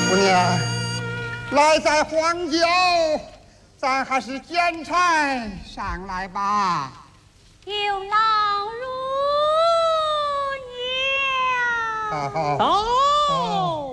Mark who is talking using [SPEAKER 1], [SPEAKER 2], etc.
[SPEAKER 1] 姑娘，来在荒郊，咱还是捡柴上来吧。
[SPEAKER 2] 有劳如娘。
[SPEAKER 1] 好。
[SPEAKER 3] 走。